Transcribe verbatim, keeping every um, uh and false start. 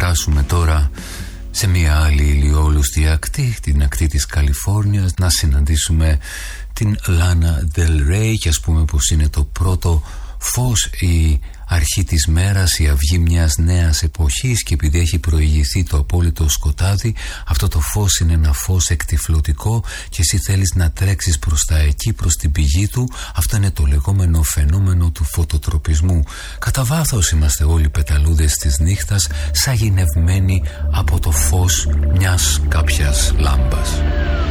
φτάσουμε τώρα σε μια άλλη ηλιόλουστη ακτή, την ακτή της Καλιφόρνιας, να συναντήσουμε την Λάνα Del Rey και ας πούμε πως είναι το πρώτο φως, η αρχή της μέρας, η αυγή μιας νέας εποχής, και επειδή έχει προηγηθεί το απόλυτο σκοτάδι, αυτό το φως είναι ένα φως εκτυφλωτικό και εσύ θέλεις να τρέξεις προς τα εκεί, προς την πηγή του. Αυτό είναι το λεγόμενο φαινόμενο του φωτοτροπισμού. Κατά βάθος είμαστε όλοι πεταλούδες της νύχτας, σαγηνευμένοι από το φως μιας κάποιας λάμπας.